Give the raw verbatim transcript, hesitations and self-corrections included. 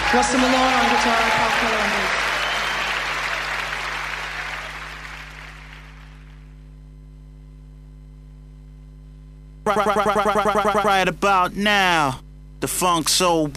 Russell Malone on guitar, Paul Keller on bass. Right, right, right, right, right, right, right about now, the Funk Soul